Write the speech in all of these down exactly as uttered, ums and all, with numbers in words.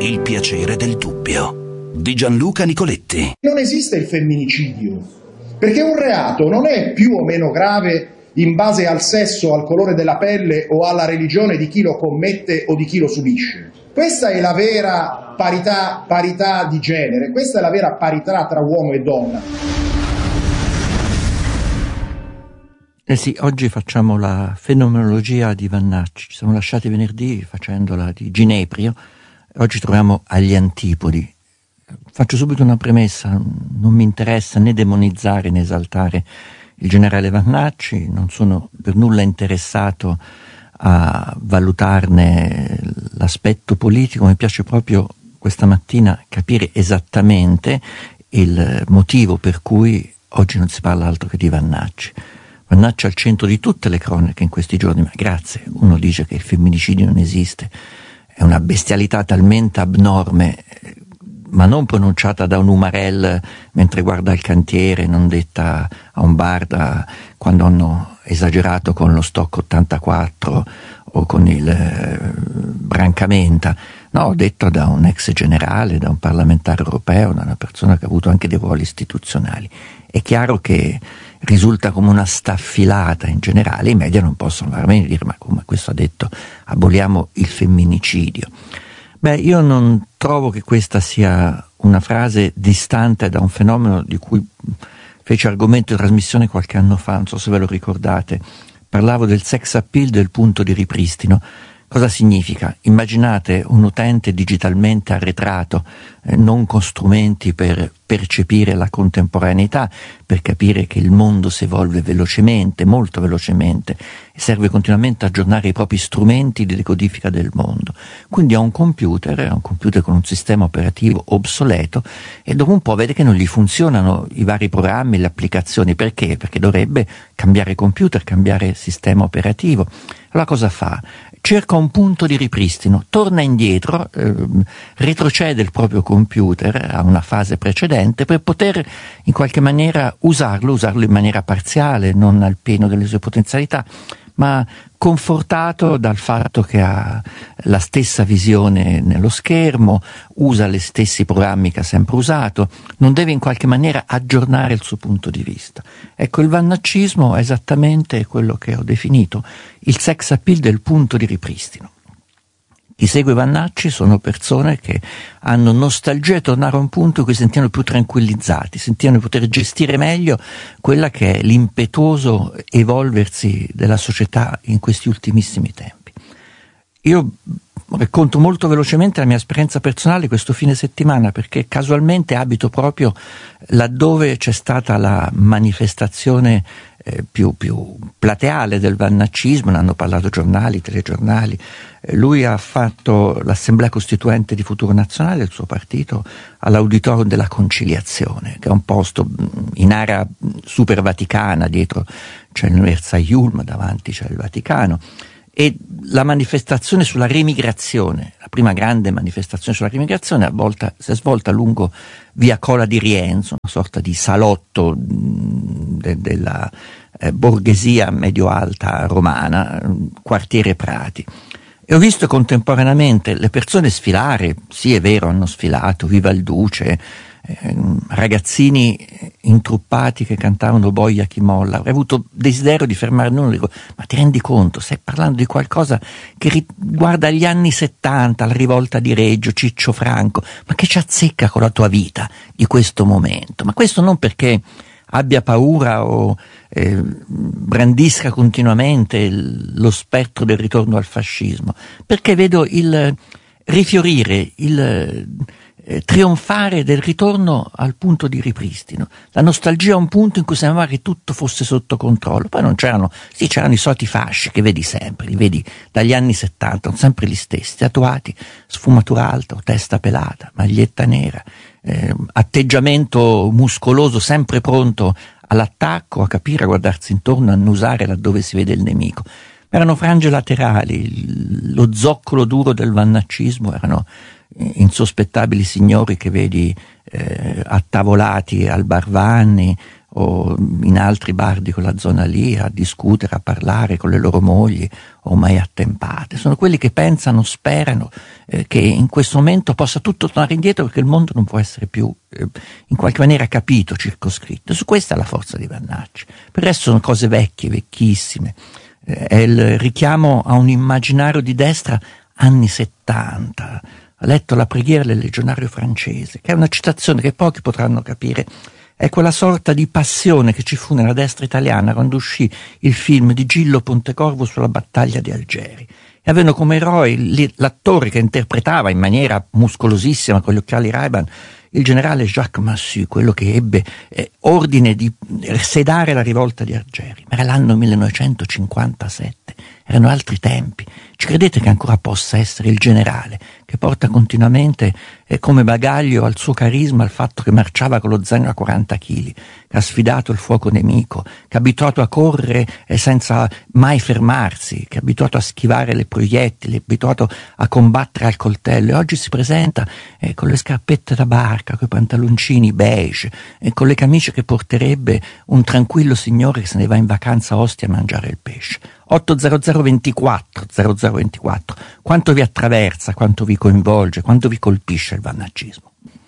Il piacere del dubbio di Gianluca Nicoletti. Non esiste il femminicidio, perché un reato non è più o meno grave in base al sesso, al colore della pelle o alla religione di chi lo commette o di chi lo subisce. Questa è la vera parità, parità di genere, questa è la vera parità tra uomo e donna. Eh sì, oggi facciamo la fenomenologia di Vannacci, ci siamo lasciati venerdì facendola di Gineprio. Oggi troviamo agli antipodi. Faccio subito una premessa, non mi interessa né demonizzare né esaltare il generale Vannacci, non sono per nulla interessato a valutarne l'aspetto politico, mi piace proprio questa mattina capire esattamente il motivo per cui oggi non si parla altro che di Vannacci. Vannacci al centro di tutte le cronache in questi giorni, ma grazie, uno dice che il femminicidio non esiste. È una bestialità talmente abnorme, ma non pronunciata da un Umarell mentre guarda il cantiere, non detta a un bar da, quando hanno esagerato con lo stock ottantaquattro o con il eh, Brancamenta, no, detto da un ex generale, da un parlamentare europeo, da una persona che ha avuto anche dei ruoli istituzionali. È chiaro che risulta come una staffilata in generale, i media non possono veramente dire ma come questo ha detto aboliamo il femminicidio. Beh, io non trovo che questa sia una frase distante da un fenomeno di cui fece argomento di trasmissione qualche anno fa, non so se ve lo ricordate, parlavo del sex appeal del punto di ripristino. Cosa significa? Immaginate un utente digitalmente arretrato, eh, non con strumenti per percepire la contemporaneità, per capire che il mondo si evolve velocemente, molto velocemente, e serve continuamente a aggiornare i propri strumenti di decodifica del mondo. Quindi ha un computer, ha un computer con un sistema operativo obsoleto, e dopo un po' vede che non gli funzionano i vari programmi, le applicazioni. Perché? Perché dovrebbe cambiare computer, cambiare sistema operativo. Allora cosa fa? Cerca un punto di ripristino, torna indietro, eh, retrocede il proprio computer a una fase precedente per poter in qualche maniera usarlo, usarlo in maniera parziale, non al pieno delle sue potenzialità, ma confortato dal fatto che ha la stessa visione nello schermo, usa gli stessi programmi che ha sempre usato, non deve in qualche maniera aggiornare il suo punto di vista. Ecco, il vannaccismo è esattamente quello che ho definito il sex appeal del punto di ripristino. Chi segue Vannacci sono persone che hanno nostalgia di tornare a un punto in cui si sentivano più tranquillizzati, sentivano di poter gestire meglio quella che è l'impetuoso evolversi della società in questi ultimissimi tempi. Io racconto molto velocemente la mia esperienza personale questo fine settimana, perché casualmente abito proprio laddove c'è stata la manifestazione eh, più, più plateale del vannaccismo, ne hanno parlato giornali, telegiornali. Eh, lui ha fatto l'assemblea costituente di Futuro Nazionale del suo partito all'Auditorium della Conciliazione, che è un posto in area super vaticana, dietro c'è l'Università Yulm, davanti c'è il Vaticano. E la manifestazione sulla remigrazione, la prima grande manifestazione sulla remigrazione, a volta, si è svolta lungo via Cola di Rienzo, una sorta di salotto de, della eh, borghesia medio-alta romana, quartiere Prati. E ho visto contemporaneamente le persone sfilare, sì è vero, hanno sfilato, Viva il Duce, eh, ragazzini intruppati che cantavano Boia chi molla. Avrei avuto desiderio di fermarmi uno e dico, ma ti rendi conto, stai parlando di qualcosa che riguarda gli anni settanta, la rivolta di Reggio, Ciccio Franco, ma che ci azzecca con la tua vita di questo momento? Ma questo non perché abbia paura o eh, brandisca continuamente il, lo spettro del ritorno al fascismo, perché vedo il rifiorire, il eh, trionfare del ritorno al punto di ripristino, la nostalgia a un punto in cui sembrava che tutto fosse sotto controllo. Poi non c'erano, sì c'erano i soliti fasci che vedi sempre, li vedi dagli anni settanta, sono sempre gli stessi, tatuati, sfumatura alta, testa pelata, maglietta nera, eh, atteggiamento muscoloso sempre pronto all'attacco, a capire, a guardarsi intorno, a annusare laddove si vede il nemico. Erano frange laterali, lo zoccolo duro del vannaccismo erano insospettabili signori che vedi eh, attavolati al bar Vanni o in altri bar di quella zona lì a discutere, a parlare con le loro mogli ormai attempate. Sono quelli che pensano, sperano eh, che in questo momento possa tutto tornare indietro, perché il mondo non può essere più eh, in qualche maniera capito, circoscritto. Su questa è la forza di Vannacci. Per il resto sono cose vecchie, vecchissime. Eh, è il richiamo a un immaginario di destra anni settanta. Ha letto La preghiera del legionario francese, che è una citazione che pochi potranno capire. È quella sorta di passione che ci fu nella destra italiana quando uscì il film di Gillo Pontecorvo sulla battaglia di Algeri. E avevano come eroe l'attore che interpretava in maniera muscolosissima con gli occhiali Ray-Ban il generale Jacques Massu, quello che ebbe eh, ordine di sedare la rivolta di Algeri. Ma era l'anno millenovecentocinquantasette, erano altri tempi. Ci credete che ancora possa essere il generale che porta continuamente eh, come bagaglio al suo carisma il fatto che marciava con lo zaino a quaranta chili, che ha sfidato il fuoco nemico, che è abituato a correre eh, senza mai fermarsi, che è abituato a schivare le proiettili, è abituato a combattere al coltello, e oggi si presenta eh, con le scarpette da barca, con i pantaloncini beige, e con le camicie che porterebbe un tranquillo signore che se ne va in vacanza a Ostia a mangiare il pesce. otto zero zero ventiquattro zero zero ventiquattro, quanto vi attraversa, quanto vi coinvolge, quanto vi colpisce il vannaccismo?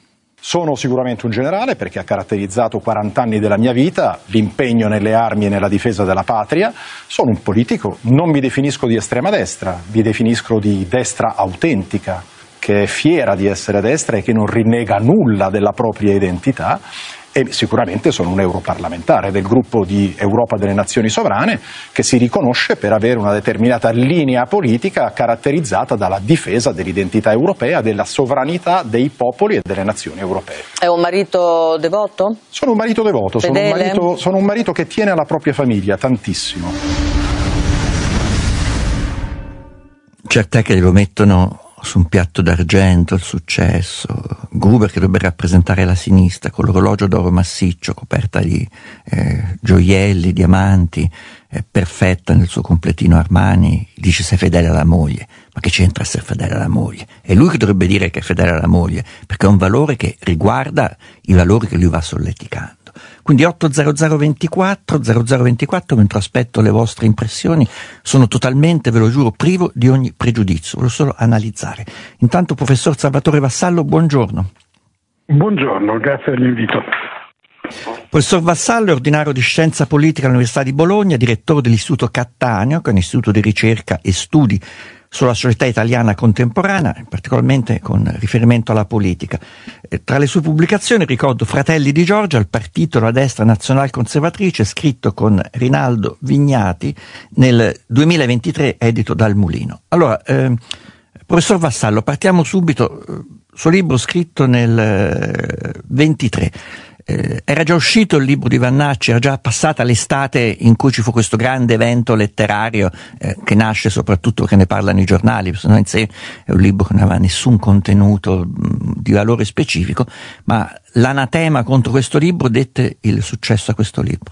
Sono sicuramente un generale perché ha caratterizzato quaranta anni della mia vita, l'impegno nelle armi e nella difesa della patria. Sono un politico, non mi definisco di estrema destra, mi definisco di destra autentica, che è fiera di essere destra e che non rinnega nulla della propria identità. E sicuramente sono un europarlamentare del gruppo di Europa delle Nazioni Sovrane, che si riconosce per avere una determinata linea politica caratterizzata dalla difesa dell'identità europea, della sovranità dei popoli e delle nazioni europee. È un marito devoto? Sono un marito devoto, sono un marito, sono un marito che tiene alla propria famiglia tantissimo. Certo è che lo mettono su un piatto d'argento il successo, Gruber che dovrebbe rappresentare la sinistra con l'orologio d'oro massiccio coperta di eh, gioielli, diamanti, eh, perfetta nel suo completino Armani, dice sei fedele alla moglie. Ma che c'entra essere fedele alla moglie? È lui che dovrebbe dire che è fedele alla moglie, perché è un valore che riguarda i valori che lui va solleticando. Quindi otto zero zero ventiquattro zero zero ventiquattro, mentre aspetto le vostre impressioni, sono totalmente, ve lo giuro, privo di ogni pregiudizio, voglio solo analizzare. Intanto, professor Salvatore Vassallo, buongiorno. Buongiorno, grazie dell'invito. Professor Vassallo è ordinario di Scienza Politica all'Università di Bologna, direttore dell'Istituto Cattaneo, che è un istituto di ricerca e studi sulla società italiana contemporanea, particolarmente con riferimento alla politica. Eh, tra le sue pubblicazioni ricordo Fratelli di Giorgia, il partito della destra nazional-conservatrice, scritto con Rinaldo Vignati nel duemilaventitré, edito dal Mulino. Allora, eh, professor Vassallo, partiamo subito. Suo libro scritto nel eh, ventitré. Eh, era già uscito il libro di Vannacci, era già passata l'estate in cui ci fu questo grande evento letterario eh, che nasce soprattutto perché ne parlano i giornali, se no in sé è un libro che non aveva nessun contenuto mh, di valore specifico, ma l'anatema contro questo libro dette il successo a questo libro.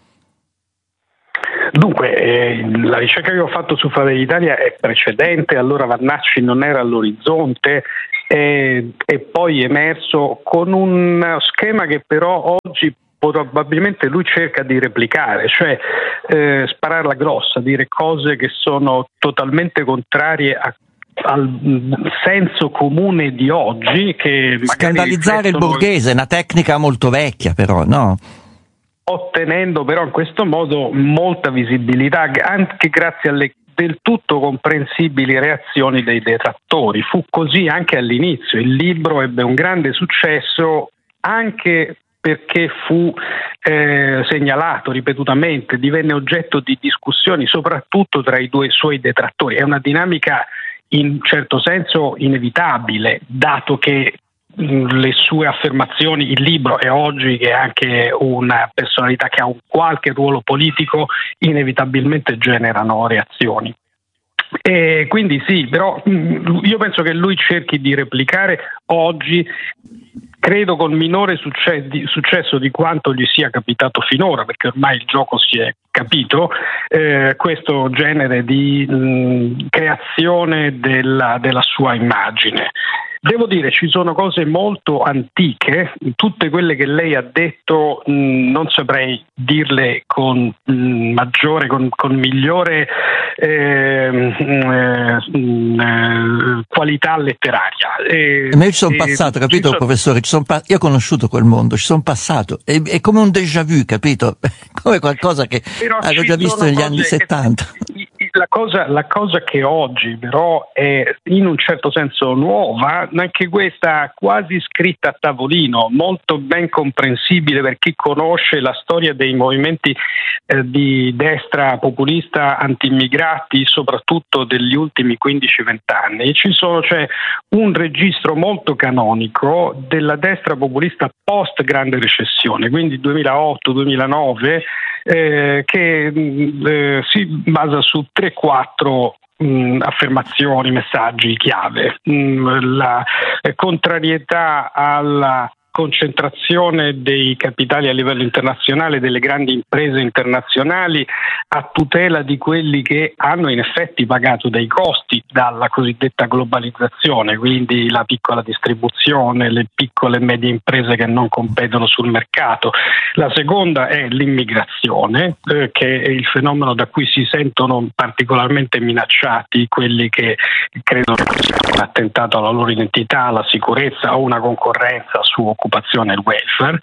Dunque, eh, la ricerca che ho fatto su Fratelli d'Italia è precedente, allora Vannacci non era all'orizzonte, e, e poi è emerso con un schema che però oggi probabilmente lui cerca di replicare, cioè eh, spararla grossa, dire cose che sono totalmente contrarie a al senso comune di oggi, che scandalizzare il borghese, una tecnica molto vecchia però, no? Ottenendo però in questo modo molta visibilità anche grazie alle del tutto comprensibili reazioni dei detrattori. Fu così anche all'inizio, il libro ebbe un grande successo anche perché fu eh, segnalato ripetutamente, divenne oggetto di discussioni soprattutto tra i due suoi detrattori. È una dinamica in certo senso inevitabile, dato che le sue affermazioni, il libro e oggi che è anche una personalità che ha un qualche ruolo politico, inevitabilmente generano reazioni. E quindi sì, però io penso che lui cerchi di replicare oggi, credo con minore successo di, successo di quanto gli sia capitato finora, perché ormai il gioco si è capito, eh, questo genere di mh, creazione della, della sua immagine. Devo dire, ci sono cose molto antiche, tutte quelle che lei ha detto mh, non saprei dirle con mh, maggiore, con, con migliore eh, eh, eh, qualità letteraria. E, Ma io ci sono passato, capito, ci professore? Ci son pa- io ho conosciuto quel mondo, ci sono passato, è, è come un déjà vu, capito? Come qualcosa che avevo già visto negli anni settanta. La cosa, la cosa che oggi però è in un certo senso nuova, anche questa quasi scritta a tavolino, molto ben comprensibile per chi conosce la storia dei movimenti eh, di destra populista anti-immigrati, soprattutto degli ultimi quindici venti anni. Ci sono, c'è un registro molto canonico della destra populista post grande recessione, quindi duemilaotto duemilanove, eh, che eh, si basa su tre quattro mh, affermazioni, messaggi chiave. Mh, la eh, contrarietà alla concentrazione dei capitali a livello internazionale, delle grandi imprese internazionali, a tutela di quelli che hanno in effetti pagato dei costi dalla cosiddetta globalizzazione, quindi la piccola distribuzione, le piccole e medie imprese che non competono sul mercato. La seconda è l'immigrazione, eh, che è il fenomeno da cui si sentono particolarmente minacciati quelli che credono che sia un attentato alla loro identità, alla sicurezza o una concorrenza su occupazione e welfare,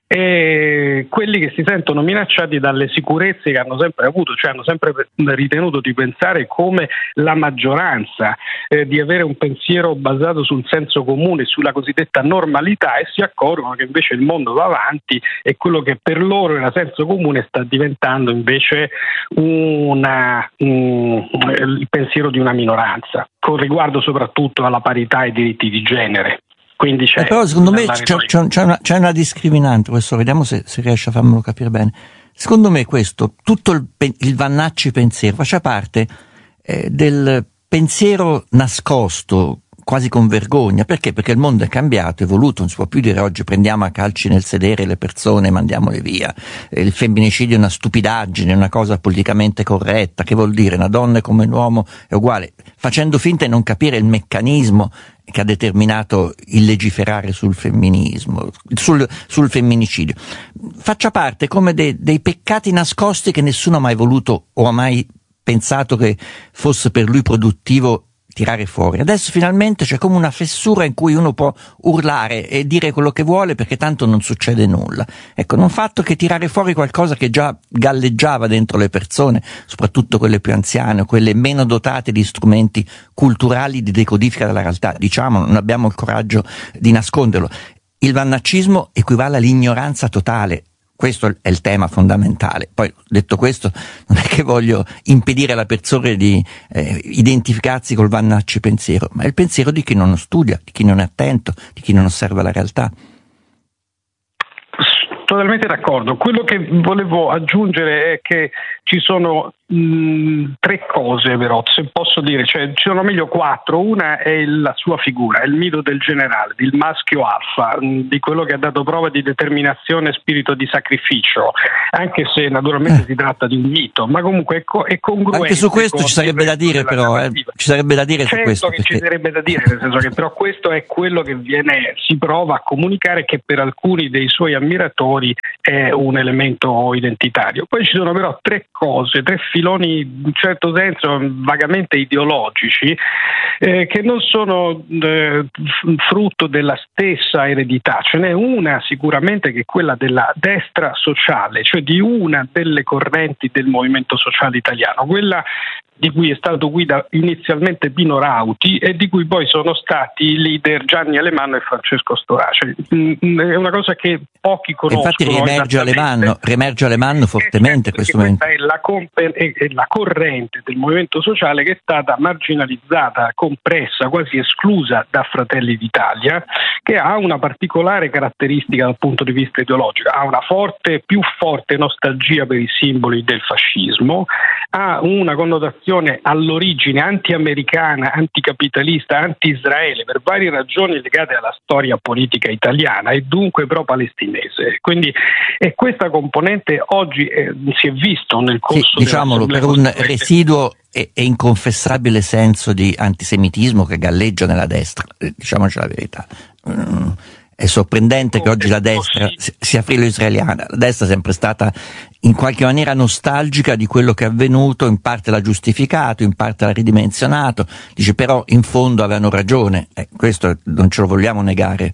e quelli che si sentono minacciati dalle sicurezze che hanno sempre avuto, cioè hanno sempre ritenuto di pensare come la maggioranza, eh, di avere un pensiero basato sul senso comune, sulla cosiddetta normalità, e si accorgono che invece il mondo va avanti e quello che per loro era senso comune sta diventando invece una, um, il pensiero di una minoranza, con riguardo soprattutto alla parità e ai diritti di genere. Quindi c'è, eh però secondo me c'è, c'è, c'è, una, c'è una discriminante, questo, vediamo se, se riesce a farmelo capire bene. Secondo me questo, tutto il, il Vannacci pensiero, faccia parte eh, del pensiero nascosto, quasi con vergogna. Perché? Perché il mondo è cambiato, è evoluto, non si può più dire oggi prendiamo a calci nel sedere le persone e mandiamole via. Il femminicidio è una stupidaggine, è una cosa politicamente corretta. Che vuol dire? Una donna come un uomo è uguale, facendo finta di non capire il meccanismo che ha determinato il legiferare sul femminismo, sul, sul femminicidio. Faccia parte come de, dei peccati nascosti che nessuno ha mai voluto o ha mai pensato che fosse per lui produttivo tirare fuori. Adesso finalmente c'è come una fessura in cui uno può urlare e dire quello che vuole perché tanto non succede nulla. Ecco, non fatto che tirare fuori qualcosa che già galleggiava dentro le persone, soprattutto quelle più anziane, quelle meno dotate di strumenti culturali di decodifica della realtà. Diciamo, non abbiamo il coraggio di nasconderlo. Il vannaccismo equivale all'ignoranza totale. Questo è il tema fondamentale. Poi, detto questo, non è che voglio impedire alla persona di eh, identificarsi col Vannacci pensiero, ma è il pensiero di chi non studia, di chi non è attento, di chi non osserva la realtà. Totalmente d'accordo. Quello che volevo aggiungere è che ci sono mh, tre cose, però, se posso dire, cioè ci sono meglio quattro. Una è la sua figura, è il mito del generale, del maschio alfa, mh, di quello che ha dato prova di determinazione e spirito di sacrificio, anche se naturalmente eh. si tratta di un mito, ma comunque è, co- è congruente. Anche su questo ci sarebbe da dire, però, eh, ci sarebbe da dire certo su questo. Che perché... ci sarebbe da dire, nel senso che però questo è quello che viene, si prova a comunicare, che per alcuni dei suoi ammiratori è un elemento identitario. Poi ci sono però tre cose, tre filoni in un certo senso vagamente ideologici eh, che non sono eh, frutto della stessa eredità. Ce n'è una sicuramente che è quella della destra sociale, cioè di una delle correnti del movimento sociale italiano, quella di cui è stato guida inizialmente Pino Rauti e di cui poi sono stati i leader Gianni Alemanno e Francesco Storace. È una cosa che pochi conoscono. Infatti riemerge Alemanno, riemerge Alemanno fortemente questo momento. Questa è la, comp- è la corrente del movimento sociale che è stata marginalizzata, compressa, quasi esclusa da Fratelli d'Italia, che ha una particolare caratteristica dal punto di vista ideologico, ha una forte, più forte nostalgia per i simboli del fascismo, ha una connotazione un'organizzazione all'origine anti-americana, anticapitalista, anti-Israele per varie ragioni legate alla storia politica italiana e dunque pro-palestinese. Quindi e questa componente oggi eh, si è visto nel corso sì, diciamolo, per un residuo e, e inconfessabile senso di antisemitismo che galleggia nella destra, diciamoci la verità. Mm. È sorprendente che oggi la destra sia filo-israeliana. La destra è sempre stata in qualche maniera nostalgica di quello che è avvenuto, in parte l'ha giustificato, in parte l'ha ridimensionato, dice però in fondo avevano ragione, eh, questo non ce lo vogliamo negare.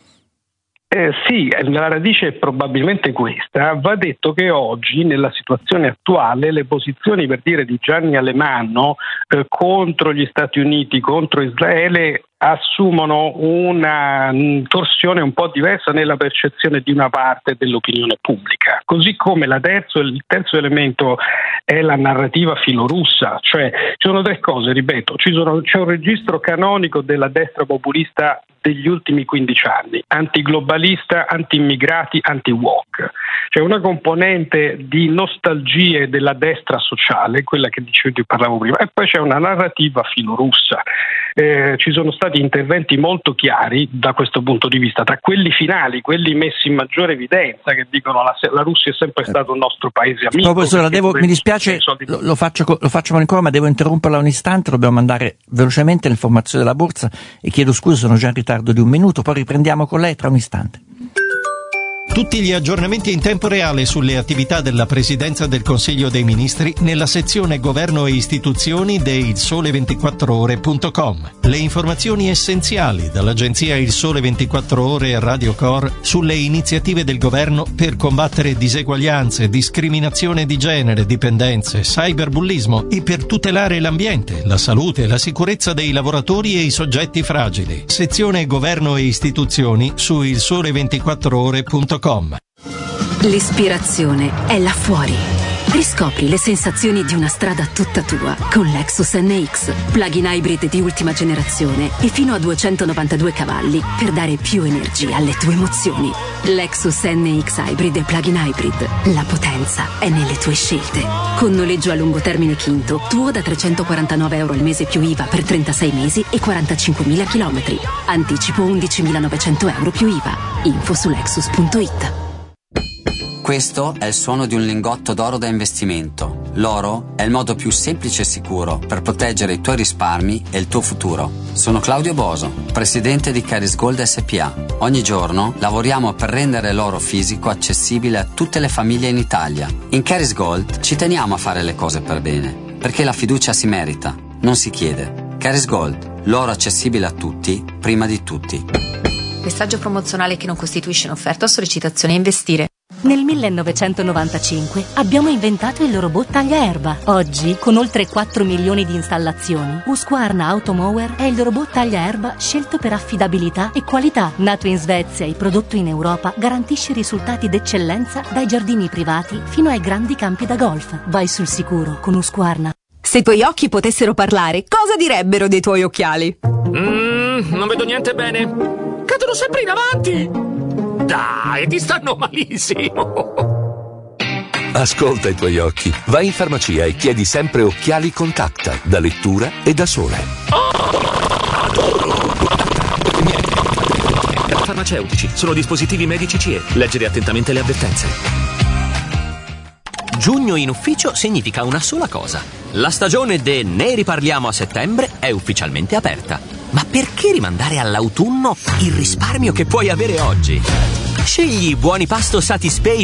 Eh, sì, la radice è probabilmente questa. Va detto che oggi, nella situazione attuale, le posizioni, per dire, di Gianni Alemanno eh, contro gli Stati Uniti, contro Israele, assumono una torsione un po' diversa nella percezione di una parte dell'opinione pubblica. Così come la terzo, il terzo elemento è la narrativa filorussa, cioè ci sono tre cose, ripeto, ci sono, c'è un registro canonico della destra populista degli ultimi quindici anni, antiglobalista, anti-immigrati, anti-woke. C'è una componente di nostalgie della destra sociale, quella che dicevo, di parlavo prima, e poi c'è una narrativa filorussa. Eh, ci sono stati interventi molto chiari da questo punto di vista, tra quelli finali, quelli messi in maggiore evidenza, che dicono la, la Russia è sempre stato un nostro paese amico. No, professore, devo, mi dispiace, lo, lo faccio, lo faccio ancora, ma devo interromperla un istante, dobbiamo andare velocemente all'informazione della borsa e chiedo scusa, sono già in ritardo di un minuto, poi riprendiamo con lei tra un istante. Tutti gli aggiornamenti in tempo reale sulle attività della Presidenza del Consiglio dei Ministri nella sezione Governo e Istituzioni di il sole ventiquattro ore punto com. Le informazioni essenziali dall'agenzia Il Sole ventiquattro Ore e Radio Cor sulle iniziative del Governo per combattere diseguaglianze, discriminazione di genere, dipendenze, cyberbullismo e per tutelare l'ambiente, la salute e la sicurezza dei lavoratori e i soggetti fragili. Sezione Governo e Istituzioni su il sole ventiquattro ore punto com. L'ispirazione è là fuori. Riscopri le sensazioni di una strada tutta tua con Lexus N X, plug-in hybrid di ultima generazione e fino a duecentonovantadue cavalli per dare più energia alle tue emozioni. Lexus N X Hybrid e plug-in hybrid. La potenza è nelle tue scelte. Con noleggio a lungo termine Quinto, tuo da trecentoquarantanove euro al mese più I V A per trentasei mesi e quarantacinquemila chilometri. Anticipo undicimilanovecento euro più I V A. Info su lexus punto it. Questo è il suono di un lingotto d'oro da investimento. L'oro è il modo più semplice e sicuro per proteggere i tuoi risparmi e il tuo futuro. Sono Claudio Boso, presidente di Caris Gold S P A. Ogni giorno lavoriamo per rendere l'oro fisico accessibile a tutte le famiglie in Italia. In Caris Gold ci teniamo a fare le cose per bene, perché la fiducia si merita, non si chiede. Caris Gold, l'oro accessibile a tutti, prima di tutti. Messaggio promozionale che non costituisce un'offerta o sollecitazione a investire. Nel millenovecentonovantacinque abbiamo inventato il robot tagliaerba. Oggi, con oltre quattro milioni di installazioni, Husqvarna Automower è il robot tagliaerba scelto per affidabilità e qualità. Nato in Svezia e prodotto in Europa, garantisce risultati d'eccellenza dai giardini privati fino ai grandi campi da golf. Vai sul sicuro con Husqvarna. Se i tuoi occhi potessero parlare, cosa direbbero dei tuoi occhiali? Mm, non vedo niente bene. Cadono sempre in avanti. Dai, ti stanno malissimo. Ascolta i tuoi occhi. Vai in farmacia e chiedi sempre occhiali Contacta, da lettura e da sole. Farmaceutici sono dispositivi medici C E. Leggere attentamente le avvertenze. Giugno in ufficio significa una sola cosa. La stagione de Ne riparliamo a settembre è ufficialmente aperta. Ma perché rimandare all'autunno il risparmio che puoi avere oggi? Scegli Buoni Pasto Satispay